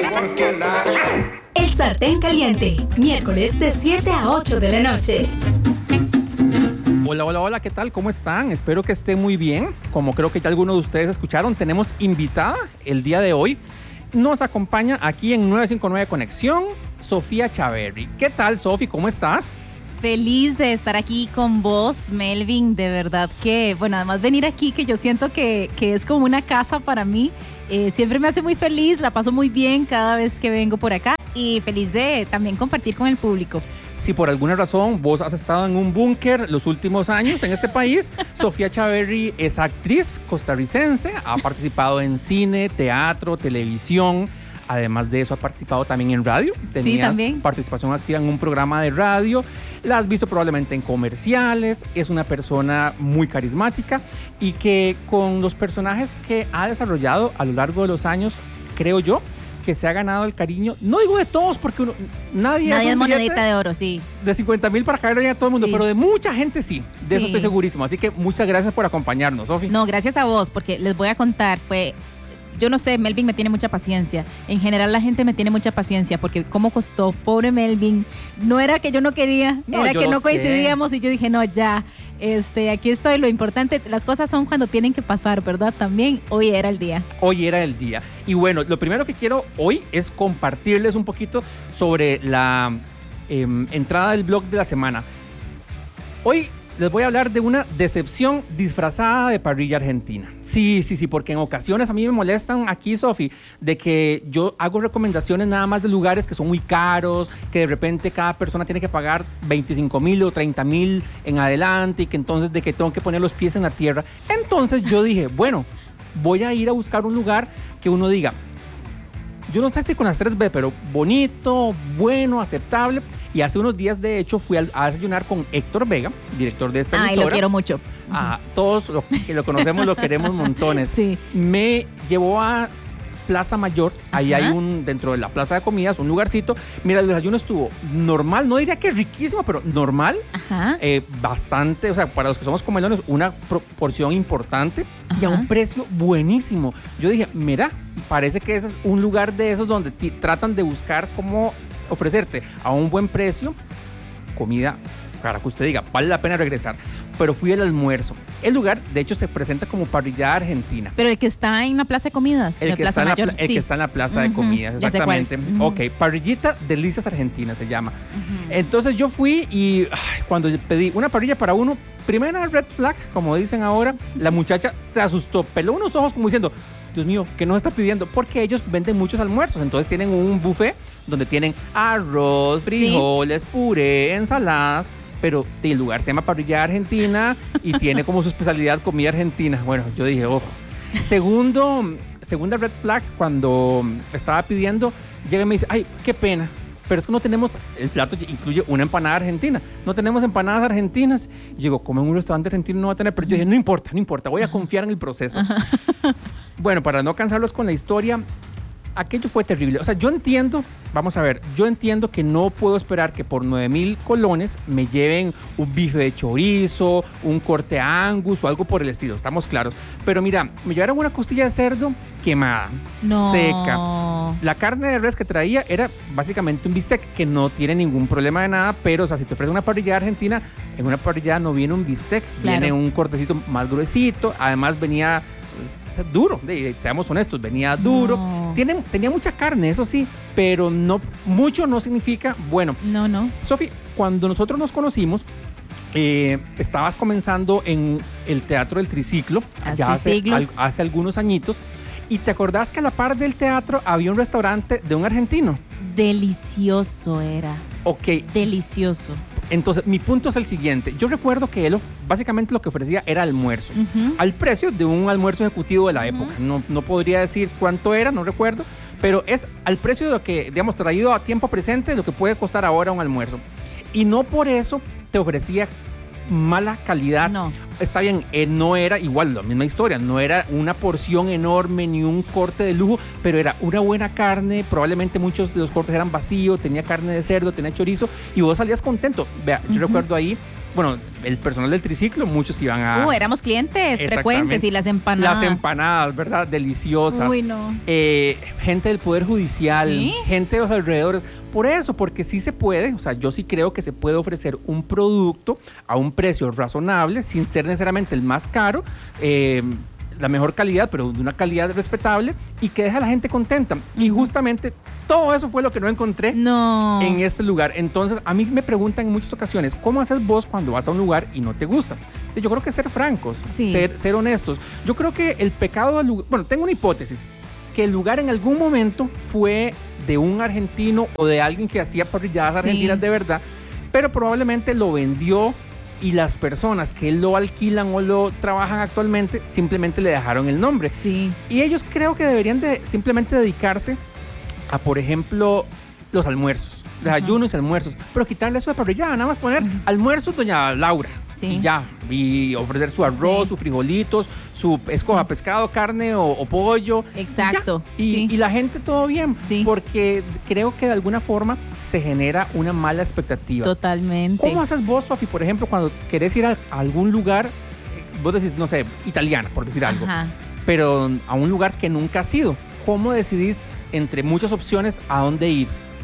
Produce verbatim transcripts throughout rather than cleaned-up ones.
El Sartén Caliente, miércoles de siete a ocho de la noche. Hola, hola, hola, ¿qué tal? ¿Cómo están? Espero que estén muy bien. Como creo que ya algunos de ustedes escucharon, tenemos invitada el día de hoy. Nos acompaña aquí en nueve cinco nueve Conexión, Sofía Chaverri. ¿Qué tal, Sofi? ¿Cómo estás? Feliz de estar aquí con vos, Melvin. De verdad que, bueno, además venir aquí, que yo siento que, que es como una casa para mí. Eh, siempre me hace muy feliz, la paso muy bien cada vez que vengo por acá. Y feliz de también compartir con el público. Si por alguna razón vos has estado en un búnker los últimos años en este país, Sofía Chaverri es actriz costarricense, ha participado en cine, teatro, televisión. Además de eso, ha participado también en radio. Tenías sí, también. participación activa en un programa de radio. La has visto probablemente en comerciales. Es una persona muy carismática y que con los personajes que ha desarrollado a lo largo de los años, creo yo, que se ha ganado el cariño, no digo de todos, porque uno, nadie, nadie es, es monedita de oro, sí. De cincuenta mil para caer a todo el mundo, sí. pero de mucha gente sí, de sí. eso estoy segurísimo. Así que muchas gracias por acompañarnos, Sofi. No, gracias a vos, porque les voy a contar, fue... Yo no sé, Melvin me tiene mucha paciencia. En general la gente me tiene mucha paciencia porque cómo costó, pobre Melvin. No era que yo no quería, no, era que no sé. coincidíamos y yo dije, no, ya, este, aquí estoy. Lo importante, las cosas son cuando tienen que pasar, ¿verdad? También hoy era el día. Hoy era el día. Y bueno, lo primero que quiero hoy es compartirles un poquito sobre la eh, entrada del blog de la semana. Hoy les voy a hablar de una decepción disfrazada de parrilla argentina. Sí, sí, sí, porque en ocasiones a mí me molestan aquí, Sofi, de que yo hago recomendaciones nada más de lugares que son muy caros, que de repente cada persona tiene que pagar veinticinco mil o treinta mil en adelante y que entonces de que tengo que poner los pies en la tierra. Entonces yo dije, bueno, voy a ir a buscar un lugar que uno diga, yo no sé si con las tres B, pero bonito, bueno, aceptable. Y hace unos días, de hecho, fui a, a desayunar con Héctor Vega, director de esta Ay, emisora. lo quiero mucho. A todos los que lo conocemos lo queremos montones. Sí. Me llevó a Plaza Mayor. Ahí Ajá. hay un, dentro de la plaza de comidas, un lugarcito. Mira, el desayuno estuvo normal, no diría que riquísimo, pero normal. Ajá. Eh, bastante, o sea, para los que somos comelones, una proporción importante. Ajá. Y a un precio buenísimo. Yo dije, mira, parece que ese es un lugar de esos donde t- tratan de buscar cómo ofrecerte a un buen precio comida para que usted diga, vale la pena regresar. Pero fui al almuerzo. El lugar, de hecho, se presenta como parrillada argentina. Pero el que está en la plaza de comidas. El, de que, plaza está en la, Mayor, el sí. que está en la plaza uh-huh. de comidas, exactamente. Uh-huh. Ok, parrillita Delicias Argentinas se llama. Uh-huh. Entonces yo fui y ay, cuando pedí una parrilla para uno, primera red flag, como dicen ahora, la muchacha se asustó, peló unos ojos como diciendo, Dios mío, ¿qué nos está pidiendo? Porque ellos venden muchos almuerzos, entonces tienen un buffet donde tienen arroz, frijoles, ¿sí? Puré, ensaladas, pero el lugar se llama Parrilla Argentina y tiene como su especialidad comida argentina. Bueno, yo dije, ojo. Segundo, segunda red flag, cuando estaba pidiendo, llega y me dice, ay, qué pena, pero es que no tenemos, el plato incluye una empanada argentina, no tenemos empanadas argentinas. Y digo, como en un restaurante argentino no va a tener, pero yo dije, no importa, no importa, voy a confiar en el proceso. Bueno, para no cansarlos con la historia, aquello fue terrible. O sea, yo entiendo, vamos a ver, yo entiendo que no puedo esperar que por nueve mil colones me lleven un bife de chorizo, un corte Angus o algo por el estilo, estamos claros. Pero mira, me llevaron una costilla de cerdo quemada, no. seca. La carne de res que traía era básicamente un bistec que no tiene ningún problema de nada, pero o sea, si te ofrecen una parrilla argentina, en una parrilla no viene un bistec, claro. Viene un cortecito más gruesito, además venía pues, duro, de, seamos honestos, venía duro. No. Tiene, tenía mucha carne, eso sí, pero no, mucho no significa bueno. No, no. Sofi, cuando nosotros nos conocimos, eh, estabas comenzando en el Teatro del Triciclo, ya hace, al, hace algunos añitos, y te acordás que a la par del teatro había un restaurante de un argentino. Delicioso era. Ok. Delicioso. Entonces, mi punto es el siguiente. Yo recuerdo que él básicamente lo que ofrecía era almuerzos, uh-huh. al precio de un almuerzo ejecutivo de la uh-huh. época. No, no podría decir cuánto era, no recuerdo, pero es al precio de lo que, digamos, traído a tiempo presente, lo que puede costar ahora un almuerzo. Y no por eso te ofrecía mala calidad. No. Está bien, eh, no era igual, la misma historia, no era una porción enorme ni un corte de lujo, pero era una buena carne, probablemente muchos de los cortes eran vacíos, tenía carne de cerdo, tenía chorizo y vos salías contento. Vea, uh-huh. yo recuerdo ahí bueno, el personal del triciclo, muchos iban a... Uh, éramos clientes frecuentes y las empanadas. Las empanadas, ¿verdad? Deliciosas. Uy, no. Eh, gente del Poder Judicial, ¿Sí? gente de los alrededores. Por eso, porque sí se puede, o sea, yo sí creo que se puede ofrecer un producto a un precio razonable, sin ser necesariamente el más caro, eh, la mejor calidad, pero de una calidad respetable y que deja a la gente contenta. Uh-huh. Y justamente todo eso fue lo que no encontré no. en este lugar. Entonces, a mí me preguntan en muchas ocasiones, ¿cómo haces vos cuando vas a un lugar y no te gusta? Yo creo que ser francos, sí. ser, ser honestos. Yo creo que el pecado del lugar, bueno, tengo una hipótesis, que el lugar en algún momento fue de un argentino o de alguien que hacía parrilladas sí. argentinas de verdad, pero probablemente lo vendió y las personas que lo alquilan o lo trabajan actualmente simplemente le dejaron el nombre. Sí. Y ellos creo que deberían de simplemente dedicarse a, por ejemplo, los almuerzos, desayunos uh-huh. y almuerzos, pero quitarle eso de parrillada, nada más poner uh-huh. almuerzos doña Laura. Sí. Y ya, y ofrecer su arroz, sí. sus frijolitos, su escoja sí. pescado, carne o, o pollo. Exacto. Y, y, sí. y la gente todo bien, sí. porque creo que de alguna forma se genera una mala expectativa. Totalmente. ¿Cómo haces vos, Sofi, por ejemplo, cuando querés ir a algún lugar, vos decís, no sé, italiana, por decir algo, Ajá. pero a un lugar que nunca has ido? ¿Cómo decidís entre muchas opciones a dónde ir?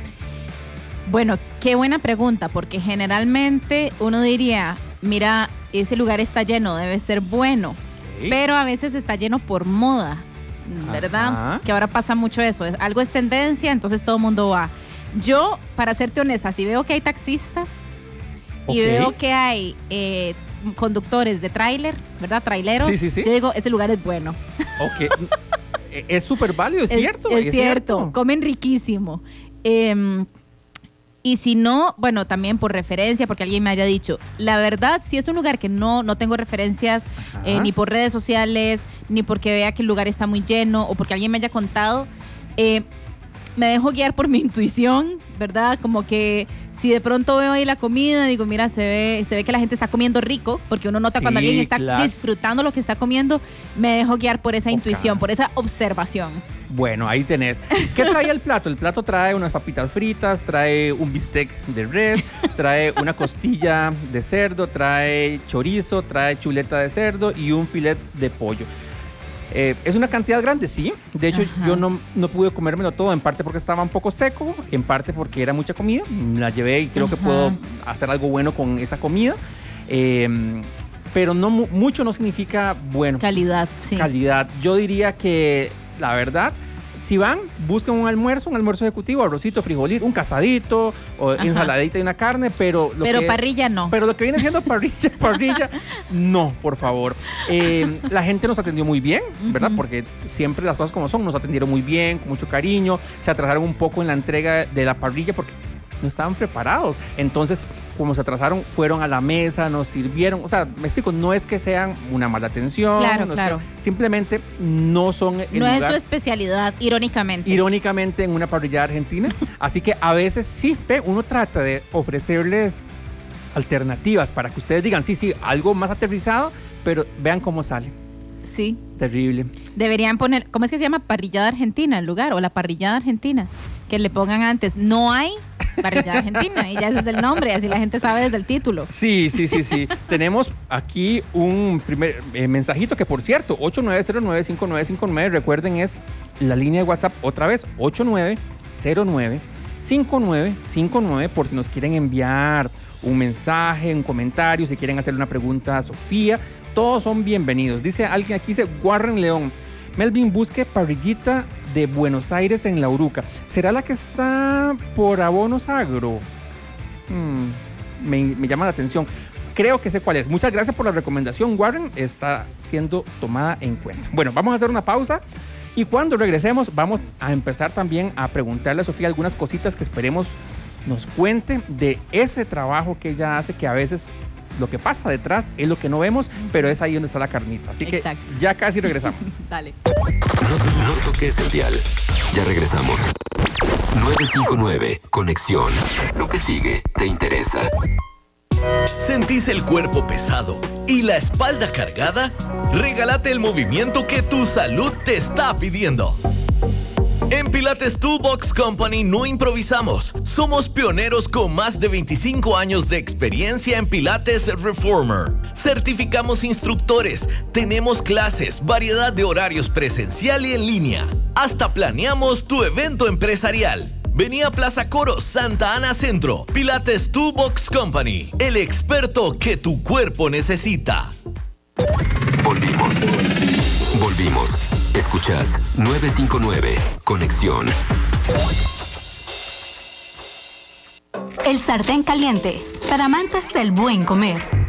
Bueno, qué buena pregunta, porque generalmente uno diría, mira, ese lugar está lleno, debe ser bueno, okay. pero a veces está lleno por moda, ¿verdad? Ajá. Que ahora pasa mucho eso, algo es tendencia, entonces todo el mundo va. Yo, para serte honesta, si veo que hay taxistas okay. y veo que hay eh, conductores de tráiler, ¿verdad? Traileros, sí, sí, sí. yo digo, ese lugar es bueno. Ok, es súper válido, es, es cierto. Es, es cierto, cierto, comen riquísimo. Eh, y si no, bueno, también por referencia, porque alguien me haya dicho, la verdad, si es un lugar que no, no tengo referencias, eh, ni por redes sociales, ni porque vea que el lugar está muy lleno, o porque alguien me haya contado, eh, me dejo guiar por mi intuición, ¿verdad? Como que si de pronto veo ahí la comida, digo, mira, se ve, se ve que la gente está comiendo rico, porque uno nota sí, cuando alguien está claro. disfrutando lo que está comiendo, me dejo guiar por esa okay. intuición, por esa observación. Bueno, ahí tenés. ¿Qué trae el plato? El plato trae unas papitas fritas, trae un bistec de res, trae una costilla de cerdo, trae chorizo, trae chuleta de cerdo y un filet de pollo. Eh, ¿Es una cantidad grande? Sí. De hecho, Ajá. yo no, no pude comérmelo todo, en parte porque estaba un poco seco, en parte porque era mucha comida. La llevé y creo Ajá. que puedo hacer algo bueno con esa comida. Eh, pero no mucho no significa bueno. Calidad, sí. Calidad. Yo diría que, la verdad, si van, busquen un almuerzo, un almuerzo ejecutivo, arrocito, frijolito, un casadito, o Ajá. ensaladita y una carne, pero... Lo pero que, parrilla no. Pero lo que viene siendo parrilla, parrilla, no, por favor. Eh, la gente nos atendió muy bien, ¿verdad? Uh-huh. Porque siempre las cosas como son, nos atendieron muy bien, con mucho cariño, se atrasaron un poco en la entrega de la parrilla porque no estaban preparados. Entonces, como se atrasaron, fueron a la mesa, nos sirvieron. O sea, me explico, no es que sean una mala atención. Claro, no claro. Es que simplemente no son el No lugar, es su especialidad, irónicamente. Irónicamente, en una parrilla argentina. Así que a veces sí, uno trata de ofrecerles alternativas para que ustedes digan, sí, sí, algo más aterrizado, pero vean cómo sale. Sí. Terrible. Deberían poner, ¿cómo es que se llama? Parrillada argentina el lugar, o la parrillada argentina. Que le pongan antes, no hay parrillada argentina, y ya ese es el nombre, así la gente sabe desde el título. Sí, sí, sí, sí. Tenemos aquí un primer eh, mensajito que, por cierto, ocho nueve cero nueve cinco nueve cinco nueve, recuerden, es la línea de WhatsApp otra vez, ocho nueve cero nueve cinco nueve cinco nueve, por si nos quieren enviar un mensaje, un comentario, si quieren hacer una pregunta a Sofía, todos son bienvenidos. Dice alguien aquí, dice Warren León, Melvin, busque parrillita de Buenos Aires en La Uruca. ¿Será la que está por Abonos Agro? Hmm, me, me llama la atención. Creo que sé cuál es. Muchas gracias por la recomendación, Warren. Está siendo tomada en cuenta. Bueno, vamos a hacer una pausa y cuando regresemos vamos a empezar también a preguntarle a Sofía algunas cositas que esperemos nos cuente de ese trabajo que ella hace, que a veces lo que pasa detrás es lo que no vemos, pero es ahí donde está la carnita. Así Exacto. que ya casi regresamos. Dale. No, no toques el dial. Ya regresamos. nueve cinco nueve, Conexión. Lo que sigue te interesa. ¿Sentís el cuerpo pesado y la espalda cargada? Regálate el movimiento que tu salud te está pidiendo. En Pilates Toolbox Company no improvisamos. Somos pioneros con más de veinticinco años de experiencia en Pilates Reformer. Certificamos instructores, tenemos clases, variedad de horarios presencial y en línea. Hasta planeamos tu evento empresarial. Vení a Plaza Coro, Santa Ana Centro. Pilates Toolbox Company, el experto que tu cuerpo necesita. Volvimos. Volvimos. Escuchás nueve cinco nueve, Conexión. El sartén caliente, para amantes del buen comer.